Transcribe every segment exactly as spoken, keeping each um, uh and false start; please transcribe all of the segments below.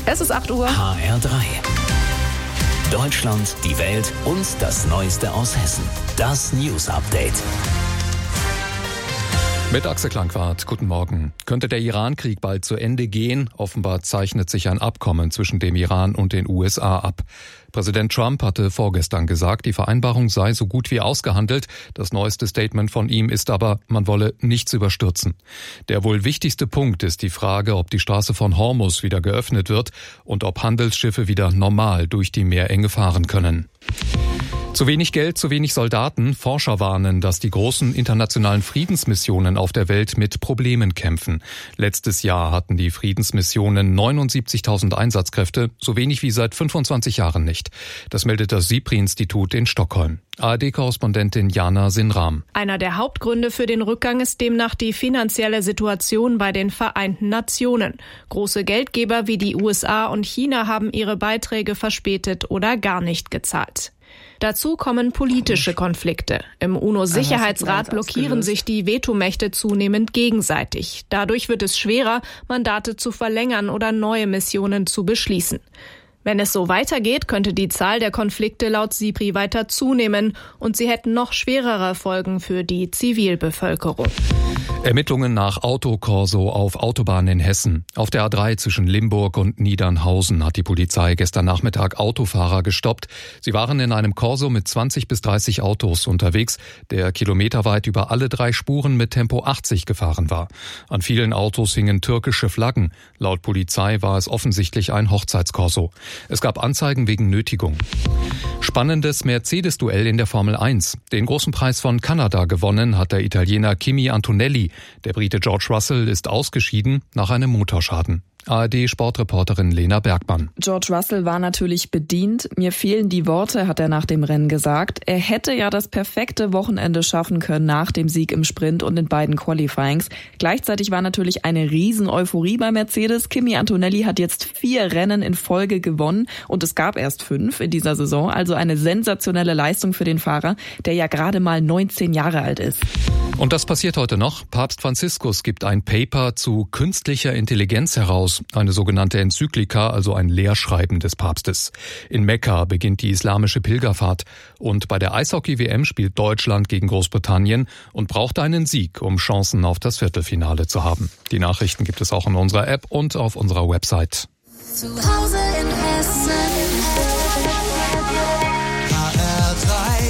Es ist acht Uhr. H R drei. Deutschland, die Welt und das Neueste aus Hessen. Das News Update. Mit Axel Klangwart, guten Morgen. Könnte der Iran-Krieg bald zu Ende gehen? Offenbar zeichnet sich ein Abkommen zwischen dem Iran und den U S A ab. Präsident Trump hatte vorgestern gesagt, die Vereinbarung sei so gut wie ausgehandelt. Das neueste Statement von ihm ist aber, man wolle nichts überstürzen. Der wohl wichtigste Punkt ist die Frage, ob die Straße von Hormuz wieder geöffnet wird und ob Handelsschiffe wieder normal durch die Meerenge fahren können. Zu wenig Geld, zu wenig Soldaten. Forscher warnen, dass die großen internationalen Friedensmissionen auf der Welt mit Problemen kämpfen. Letztes Jahr hatten die Friedensmissionen neunundsiebzigtausend Einsatzkräfte, so wenig wie seit fünfundzwanzig Jahren nicht. Das meldet das SIPRI-Institut in Stockholm. A R D-Korrespondentin Jana Sinram. Einer der Hauptgründe für den Rückgang ist demnach die finanzielle Situation bei den Vereinten Nationen. Große Geldgeber wie die U S A und China haben ihre Beiträge verspätet oder gar nicht gezahlt. Dazu kommen politische Konflikte. Im UNO-Sicherheitsrat blockieren sich die Vetomächte zunehmend gegenseitig. Dadurch wird es schwerer, Mandate zu verlängern oder neue Missionen zu beschließen. Wenn es so weitergeht, könnte die Zahl der Konflikte laut SIPRI weiter zunehmen und sie hätten noch schwerere Folgen für die Zivilbevölkerung. Ermittlungen nach Autokorso auf Autobahnen in Hessen. Auf der A drei zwischen Limburg und Niedernhausen hat die Polizei gestern Nachmittag Autofahrer gestoppt. Sie waren in einem Korso mit zwanzig bis dreißig Autos unterwegs, der kilometerweit über alle drei Spuren mit Tempo achtzig gefahren war. An vielen Autos hingen türkische Flaggen. Laut Polizei war es offensichtlich ein Hochzeitskorso. Es gab Anzeigen wegen Nötigung. Spannendes Mercedes-Duell in der Formel eins. Den großen Preis von Kanada gewonnen hat der Italiener Kimi Antonelli. Der Brite George Russell ist ausgeschieden nach einem Motorschaden. A R D-Sportreporterin Lena Bergmann. George Russell war natürlich bedient. Mir fehlen die Worte, hat er nach dem Rennen gesagt. Er hätte ja das perfekte Wochenende schaffen können nach dem Sieg im Sprint und in beiden Qualifyings. Gleichzeitig war natürlich eine Riesen-Euphorie bei Mercedes. Kimi Antonelli hat jetzt vier Rennen in Folge gewonnen und es gab erst fünf in dieser Saison. Also eine sensationelle Leistung für den Fahrer, der ja gerade mal neunzehn Jahre alt ist. Und das passiert heute noch. Papst Franziskus gibt ein Paper zu künstlicher Intelligenz heraus. Eine sogenannte Enzyklika, also ein Lehrschreiben des Papstes. In Mekka beginnt die islamische Pilgerfahrt. Und bei der Eishockey-W M spielt Deutschland gegen Großbritannien und braucht einen Sieg, um Chancen auf das Viertelfinale zu haben. Die Nachrichten gibt es auch in unserer App und auf unserer Website. Zu Hause in Hessen. H R drei.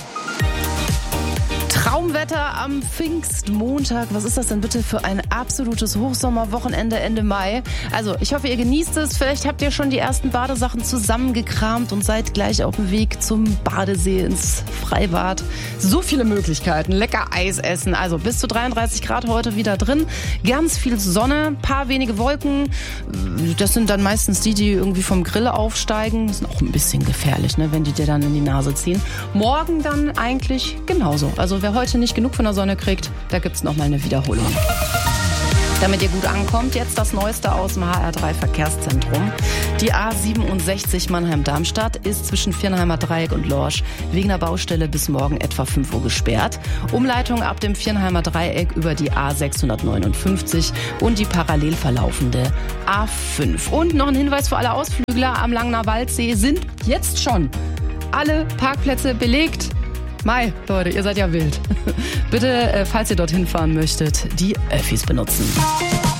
Traumwetter am Pfingstmontag. Was ist das denn bitte für ein absolutes Hochsommerwochenende Ende Mai? Also, ich hoffe, ihr genießt es. Vielleicht habt ihr schon die ersten Badesachen zusammengekramt und seid gleich auf dem Weg zum Badesee ins Freibad. So viele Möglichkeiten. Lecker Eis essen. Also bis zu dreiunddreißig Grad heute wieder drin. Ganz viel Sonne, paar wenige Wolken. Das sind dann meistens die, die irgendwie vom Grill aufsteigen. Das ist auch ein bisschen gefährlich, ne, wenn die dir dann in die Nase ziehen. Morgen dann eigentlich genauso. Also wer heute nicht genug von der Sonne kriegt, da gibt's noch mal eine Wiederholung. Damit ihr gut ankommt, jetzt das Neueste aus dem H R drei Verkehrszentrum. Die A siebenundsechzig Mannheim-Darmstadt ist zwischen Viernheimer Dreieck und Lorsch wegen der Baustelle bis morgen etwa fünf Uhr gesperrt. Umleitung ab dem Viernheimer Dreieck über die A sechshundertneunundfünfzig und die parallel verlaufende A fünf. Und noch ein Hinweis für alle Ausflügler: am Langner Waldsee sind jetzt schon alle Parkplätze belegt. Mai, Leute, ihr seid ja wild. Bitte, falls ihr dorthin fahren möchtet, die Öffis benutzen.